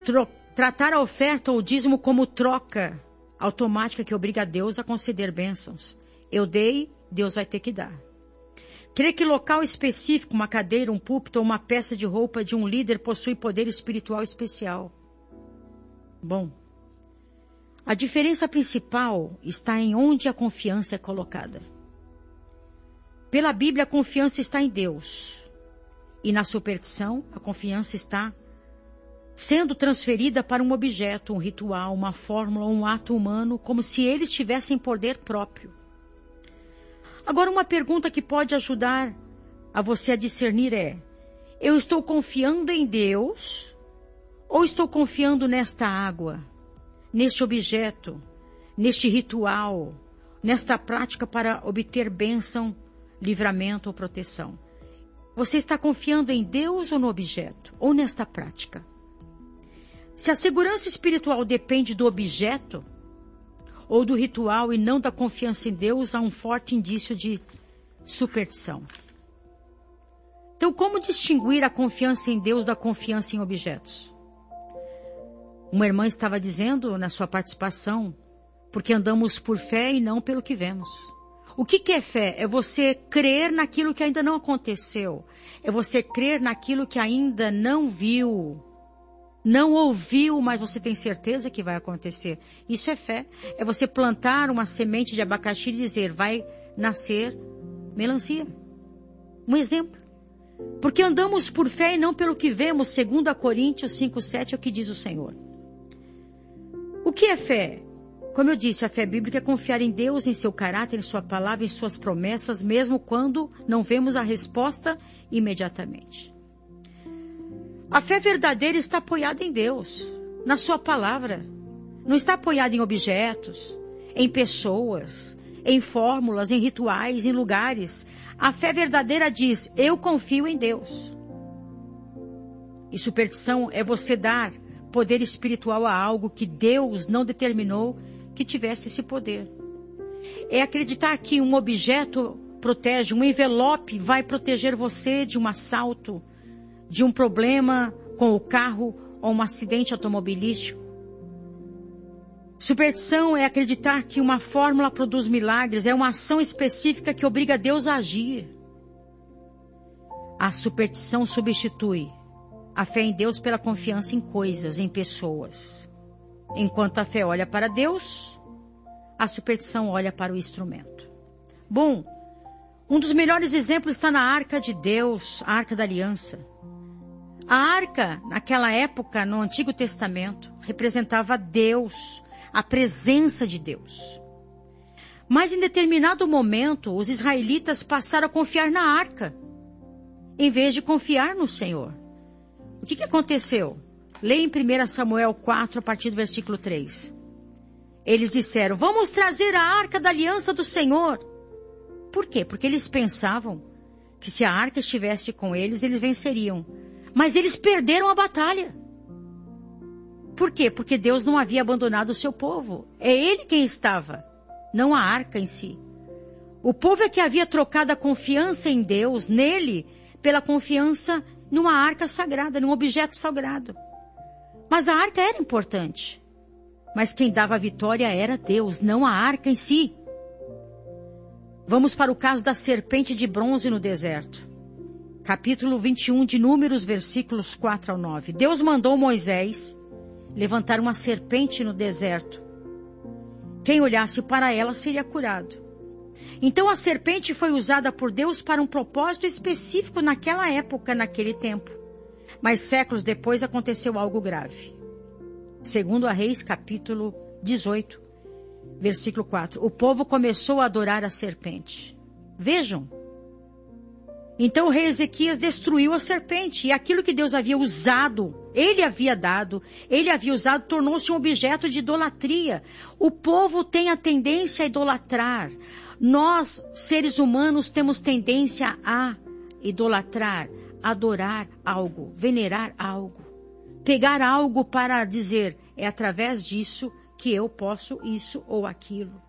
tratar a oferta ou o dízimo como troca automática que obriga Deus a conceder bênçãos. Eu dei, Deus vai ter que dar. Crer que local específico, uma cadeira, um púlpito ou uma peça de roupa de um líder possui poder espiritual especial. Bom, a diferença principal está em onde a confiança é colocada. Pela Bíblia, a confiança está em Deus. E na superstição, a confiança está sendo transferida para um objeto, um ritual, uma fórmula, um ato humano, como se eles tivessem poder próprio. Agora, uma pergunta que pode ajudar a você a discernir é: eu estou confiando em Deus ou estou confiando nesta água, neste objeto, neste ritual, nesta prática para obter bênção, livramento ou proteção? Você está confiando em Deus ou no objeto, ou nesta prática? Se a segurança espiritual depende do objeto ou do ritual e não da confiança em Deus, há um forte indício de superstição. Então, como distinguir a confiança em Deus da confiança em objetos? Uma irmã estava dizendo na sua participação, porque andamos por fé e não pelo que vemos. O que é fé? É você crer naquilo que ainda não aconteceu. É você crer naquilo que ainda não viu. Não ouviu, mas você tem certeza que vai acontecer. Isso é fé. É você plantar uma semente de abacaxi e dizer, vai nascer melancia. Um exemplo. Porque andamos por fé e não pelo que vemos, 2 Coríntios 5:7 é o que diz o Senhor. O que é fé? Como eu disse, a fé bíblica é confiar em Deus, em seu caráter, em sua palavra, em suas promessas, mesmo quando não vemos a resposta imediatamente. A fé verdadeira está apoiada em Deus, na sua palavra. Não está apoiada em objetos, em pessoas, em fórmulas, em rituais, em lugares. A fé verdadeira diz, eu confio em Deus. E superstição é você dar poder espiritual a algo que Deus não determinou que tivesse esse poder. É acreditar que um objeto protege, um envelope vai proteger você de um assalto, de um problema com o carro ou um acidente automobilístico. Superstição é acreditar que uma fórmula produz milagres, é uma ação específica que obriga Deus a agir. A superstição substitui a fé em Deus pela confiança em coisas, em pessoas. Enquanto a fé olha para Deus, a superstição olha para o instrumento. Bom, um dos melhores exemplos está na Arca de Deus, a Arca da Aliança. A Arca, naquela época, no Antigo Testamento, representava Deus, a presença de Deus. Mas em determinado momento, os israelitas passaram a confiar na Arca, em vez de confiar no Senhor. O que aconteceu? Leia em 1 Samuel 4, a partir do versículo 3. Eles disseram, vamos trazer a Arca da Aliança do Senhor. Por quê? Porque eles pensavam que se a Arca estivesse com eles, eles venceriam. Mas eles perderam a batalha. Por quê? Porque Deus não havia abandonado o seu povo. É Ele quem estava, não a Arca em si. O povo é que havia trocado a confiança em Deus, nele, pela confiança numa arca sagrada, num objeto sagrado. Mas a arca era importante. Mas quem dava a vitória era Deus, não a arca em si. Vamos para o caso da serpente de bronze no deserto. Capítulo 21 de Números, versículos 4 ao 9. Deus mandou Moisés levantar uma serpente no deserto. Quem olhasse para ela seria curado. Então a serpente foi usada por Deus para um propósito específico naquela época, naquele tempo. Mas séculos depois aconteceu algo grave. Segundo a Reis, capítulo 18, versículo 4. O povo começou a adorar a serpente. Vejam. Então o rei Ezequias destruiu a serpente. E aquilo que Deus havia usado, ele havia dado, ele havia usado, tornou-se um objeto de idolatria. O povo tem a tendência a idolatrar. Nós, seres humanos, temos tendência a idolatrar, adorar algo, venerar algo. Pegar algo para dizer, é através disso que eu posso isso ou aquilo.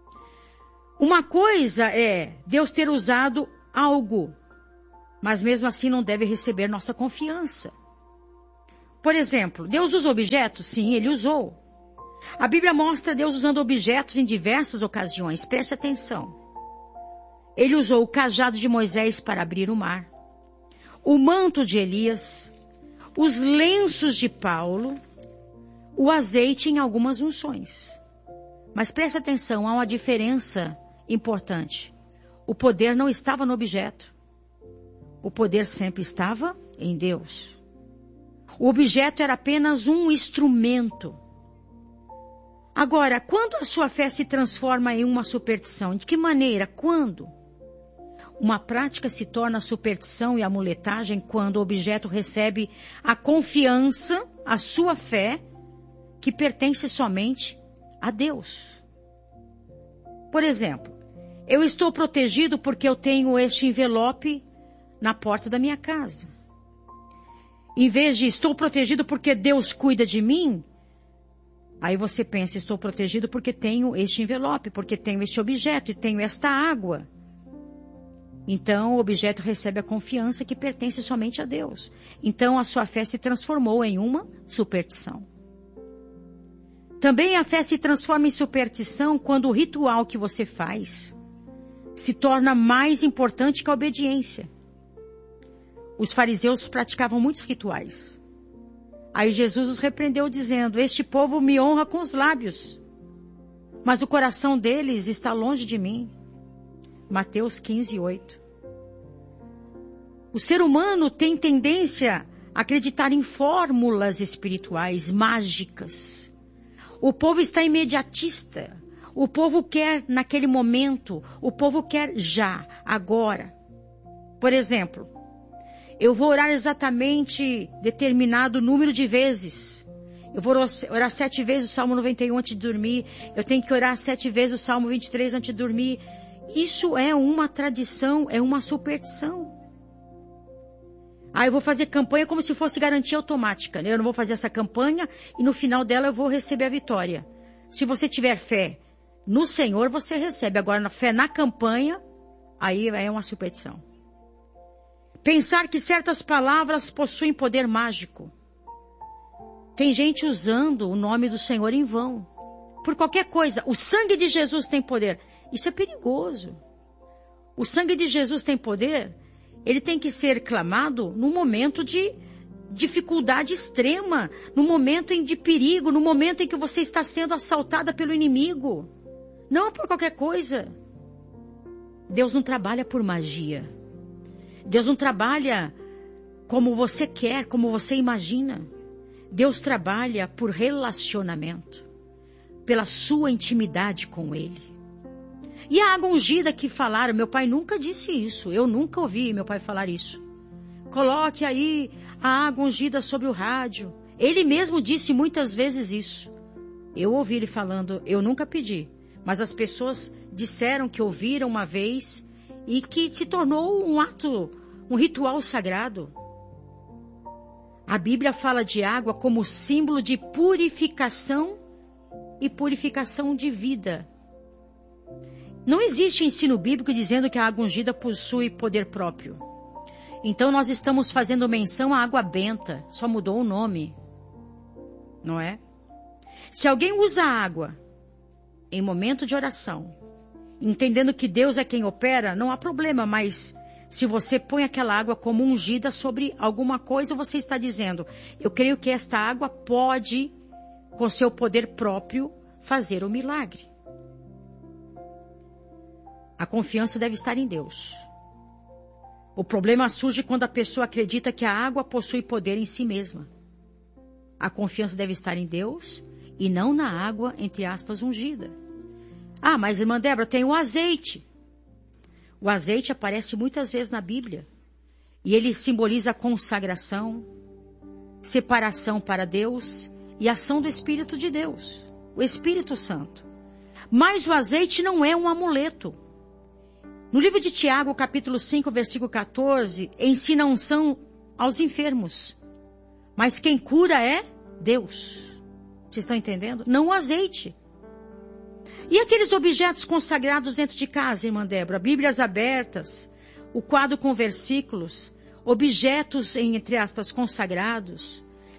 Uma coisa é Deus ter usado algo, mas mesmo assim não deve receber nossa confiança. Por exemplo, Deus usa objetos? Sim, Ele usou. A Bíblia mostra Deus usando objetos em diversas ocasiões. Preste atenção. Ele usou o cajado de Moisés para abrir o mar, o manto de Elias, os lenços de Paulo, o azeite em algumas unções. Mas preste atenção, há uma diferença importante. O poder não estava no objeto. O poder sempre estava em Deus. O objeto era apenas um instrumento. Agora, quando a sua fé se transforma em uma superstição? De que maneira? Quando? Uma prática se torna superstição e amuletagem quando o objeto recebe a confiança, a sua fé, que pertence somente a Deus. Por exemplo, eu estou protegido porque eu tenho este envelope na porta da minha casa. Em vez de estou protegido porque Deus cuida de mim, aí você pensa, estou protegido porque tenho este envelope, porque tenho este objeto e tenho esta água. Então o objeto recebe a confiança que pertence somente a Deus. Então a sua fé se transformou em uma superstição. Também a fé se transforma em superstição quando o ritual que você faz se torna mais importante que a obediência. Os fariseus praticavam muitos rituais. Aí Jesus os repreendeu dizendo, este povo me honra com os lábios, mas o coração deles está longe de mim. Mateus 15:8. O ser humano tem tendência a acreditar em fórmulas espirituais, mágicas. O povo está imediatista. O povo quer naquele momento. O povo quer já, agora. Por exemplo, eu vou orar exatamente determinado número de vezes. Eu vou orar 7 vezes o Salmo 91 antes de dormir. Eu tenho que orar 7 vezes o Salmo 23 antes de dormir. Isso é uma tradição, é uma superstição. Eu vou fazer campanha como se fosse garantia automática. Né? Eu não vou fazer essa campanha e no final dela eu vou receber a vitória. Se você tiver fé no Senhor, você recebe. Agora, fé na campanha, aí é uma superstição. Pensar que certas palavras possuem poder mágico. Tem gente usando o nome do Senhor em vão. Por qualquer coisa. O sangue de Jesus tem poder. Isso é perigoso. O sangue de Jesus tem poder. Ele tem que ser clamado no momento de dificuldade extrema. No momento de perigo. No momento em que você está sendo assaltada pelo inimigo. Não por qualquer coisa. Deus não trabalha por magia. Deus não trabalha como você quer, como você imagina. Deus trabalha por relacionamento, pela sua intimidade com Ele. E a água ungida que falaram, meu pai nunca disse isso, eu nunca ouvi meu pai falar isso. Coloque aí a água ungida sobre o rádio. Ele mesmo disse muitas vezes isso. Eu ouvi ele falando, eu nunca pedi, mas as pessoas disseram que ouviram uma vez e que se tornou um ato, um ritual sagrado. A Bíblia fala de água como símbolo de purificação e purificação de vida. Não existe ensino bíblico dizendo que a água ungida possui poder próprio. Então nós estamos fazendo menção à água benta, só mudou o nome, não é? Se alguém usa água em momento de oração, entendendo que Deus é quem opera, não há problema, mas se você põe aquela água como ungida sobre alguma coisa, você está dizendo, eu creio que esta água pode, com seu poder próprio, fazer o milagre. A confiança deve estar em Deus. O problema surge quando a pessoa acredita que a água possui poder em si mesma. A confiança deve estar em Deus e não na água, entre aspas, ungida. Mas irmã Débora, tem o azeite. O azeite aparece muitas vezes na Bíblia. E ele simboliza consagração, separação para Deus e ação do Espírito de Deus, o Espírito Santo. Mas o azeite não é um amuleto. No livro de Tiago, capítulo 5, versículo 14, ensina a unção aos enfermos. Mas quem cura é Deus. Vocês estão entendendo? Não o azeite. E aqueles objetos consagrados dentro de casa, irmã Débora? Bíblias abertas, o quadro com versículos, objetos, entre aspas, consagrados,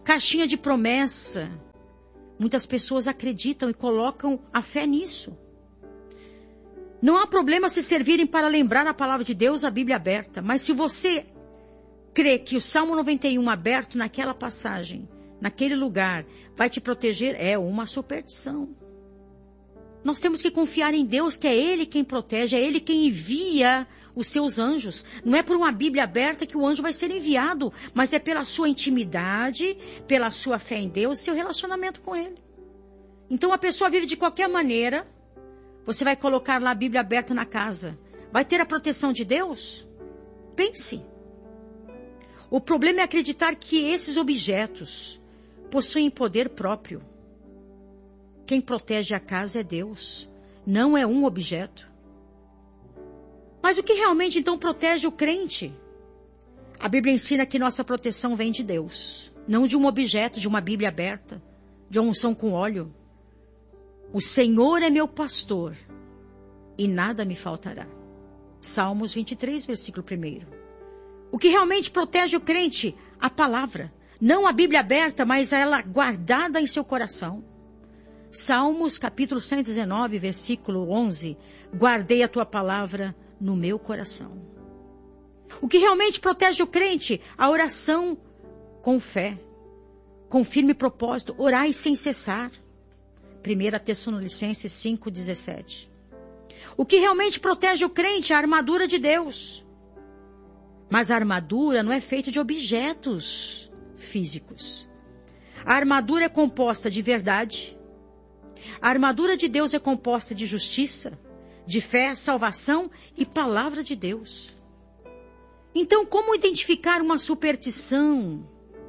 caixinha de promessa. Muitas pessoas acreditam e colocam a fé nisso. Não há problema se servirem para lembrar a palavra de Deus, a Bíblia aberta. Mas se você crê que o Salmo 91 aberto naquela passagem, naquele lugar, vai te proteger, é uma superstição. Nós temos que confiar em Deus, que é Ele quem protege, é Ele quem envia os seus anjos. Não é por uma Bíblia aberta que o anjo vai ser enviado, mas é pela sua intimidade, pela sua fé em Deus, seu relacionamento com Ele. Então a pessoa vive de qualquer maneira, você vai colocar lá a Bíblia aberta na casa. Vai ter a proteção de Deus? Pense. O problema é acreditar que esses objetos possuem poder próprio. Quem protege a casa é Deus, não é um objeto. Mas o que realmente então protege o crente? A Bíblia ensina que nossa proteção vem de Deus, não de um objeto, de uma Bíblia aberta, de uma unção com óleo. O Senhor é meu pastor e nada me faltará. Salmos 23, versículo 1. O que realmente protege o crente? A palavra. Não a Bíblia aberta, mas ela guardada em seu coração. Salmos, capítulo 119, versículo 11. Guardei a tua palavra no meu coração. O que realmente protege o crente? A oração com fé, com firme propósito. Orai sem cessar. 1 Tessalonicenses 5,17. O que realmente protege o crente? A armadura de Deus. Mas a armadura não é feita de objetos físicos. A armadura é composta de verdade. A armadura de Deus é composta de justiça, de fé, salvação e palavra de Deus. Então, como identificar uma superstição?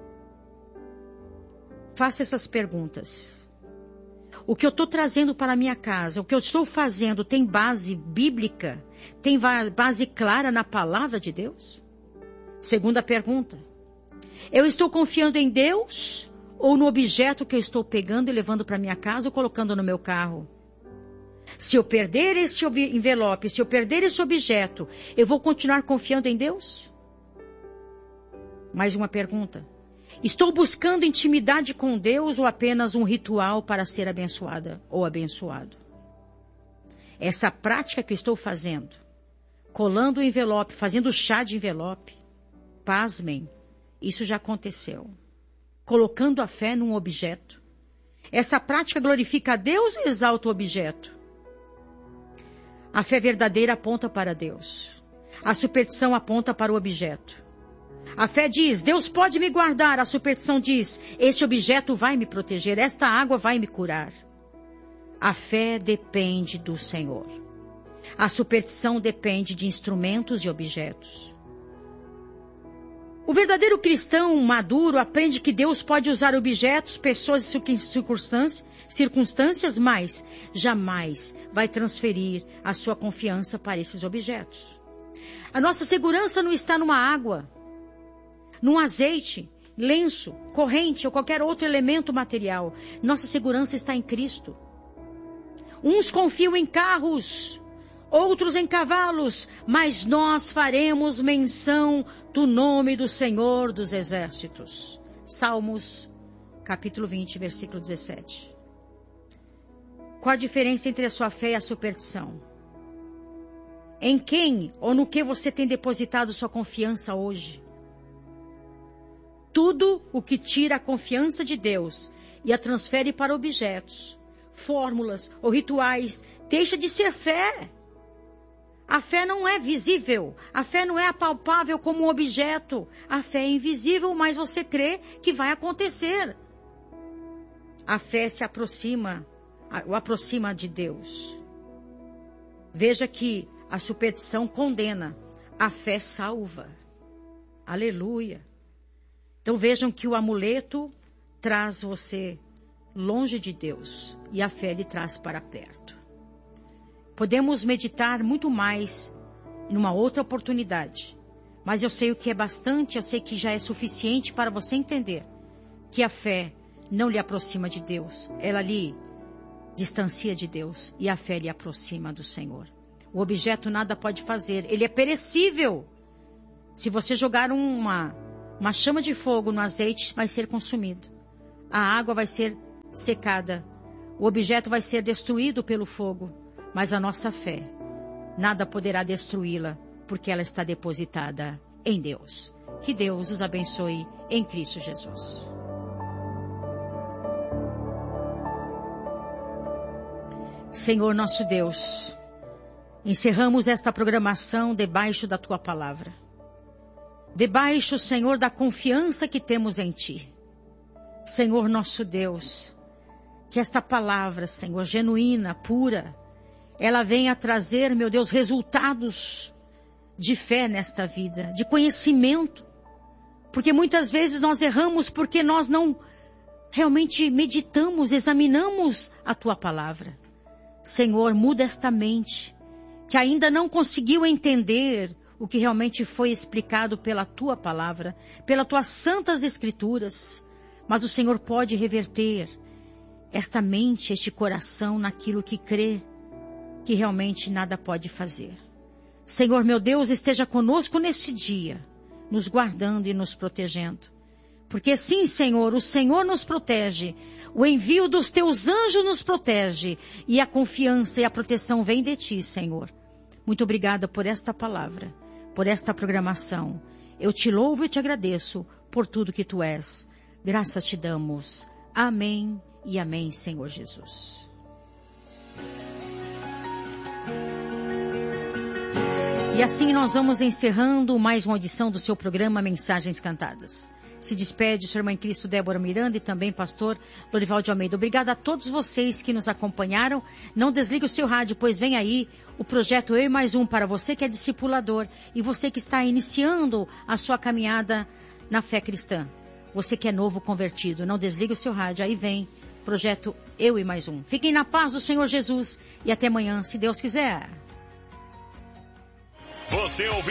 Faça essas perguntas. O que eu estou trazendo para a minha casa, o que eu estou fazendo tem base bíblica? Tem base clara na palavra de Deus? Segunda pergunta. Eu estou confiando em Deus ou no objeto que eu estou pegando e levando para minha casa ou colocando no meu carro? Se eu perder esse envelope, se eu perder esse objeto, eu vou continuar confiando em Deus? Mais uma pergunta. Estou buscando intimidade com Deus ou apenas um ritual para ser abençoada ou abençoado? Essa prática que eu estou fazendo, colando o envelope, fazendo chá de envelope, pasmem, isso já aconteceu. Colocando a fé num objeto. Essa prática glorifica a Deus ou exalta o objeto? A fé verdadeira aponta para Deus. A superstição aponta para o objeto. A fé diz, Deus pode me guardar. A superstição diz, esse objeto vai me proteger, esta água vai me curar. A fé depende do Senhor. A superstição depende de instrumentos e objetos. O verdadeiro cristão maduro aprende que Deus pode usar objetos, pessoas e circunstâncias, mas jamais vai transferir a sua confiança para esses objetos. A nossa segurança não está numa água, num azeite, lenço, corrente ou qualquer outro elemento material. Nossa segurança está em Cristo. Uns confiam em carros, outros em cavalos, mas nós faremos menção do nome do Senhor dos Exércitos. Salmos, capítulo 20, versículo 17. Qual a diferença entre a sua fé e a superstição? Em quem ou no que você tem depositado sua confiança hoje? Tudo o que tira a confiança de Deus e a transfere para objetos, fórmulas ou rituais, deixa de ser fé. A fé não é visível, a fé não é apalpável como um objeto. A fé é invisível, mas você crê que vai acontecer. A fé se aproxima de Deus. Veja que a superstição condena, a fé salva. Aleluia. Então vejam que o amuleto traz você longe de Deus e a fé lhe traz para perto. Podemos meditar muito mais numa outra oportunidade, mas eu sei o que é bastante, eu sei que já é suficiente para você entender que a fé não lhe aproxima de Deus, ela lhe distancia de Deus e a fé lhe aproxima do Senhor. O objeto nada pode fazer, ele é perecível. Se você jogar Uma chama de fogo no azeite vai ser consumido. A água vai ser secada. O objeto vai ser destruído pelo fogo. Mas a nossa fé, nada poderá destruí-la, porque ela está depositada em Deus. Que Deus os abençoe em Cristo Jesus. Senhor nosso Deus, encerramos esta programação debaixo da Tua palavra. Debaixo, Senhor, da confiança que temos em Ti. Senhor nosso Deus, que esta palavra, Senhor, genuína, pura, ela venha trazer, meu Deus, resultados de fé nesta vida, de conhecimento. Porque muitas vezes nós erramos porque nós não realmente meditamos, examinamos a Tua palavra. Senhor, muda esta mente, que ainda não conseguiu entender o que realmente foi explicado pela Tua palavra, pelas Tuas santas escrituras. Mas o Senhor pode reverter esta mente, este coração naquilo que crê, que realmente nada pode fazer. Senhor, meu Deus, esteja conosco neste dia, nos guardando e nos protegendo. Porque sim, Senhor, o Senhor nos protege, o envio dos Teus anjos nos protege, e a confiança e a proteção vem de Ti, Senhor. Muito obrigada por esta palavra, por esta programação. Eu Te louvo e Te agradeço por tudo que Tu és. Graças Te damos. Amém e amém, Senhor Jesus. E assim nós vamos encerrando mais uma audição do seu programa Mensagens Cantadas. Se despede sua irmã em Cristo Débora Miranda e também pastor Lorival de Almeida. Obrigada a todos vocês que nos acompanharam. Não desligue o seu rádio, pois vem aí o projeto Eu e Mais Um para você que é discipulador e você que está iniciando a sua caminhada na fé cristã. Você que é novo convertido, não desligue o seu rádio. Aí vem o projeto Eu e Mais Um. Fiquem na paz do Senhor Jesus e até amanhã, se Deus quiser. Você ouviu?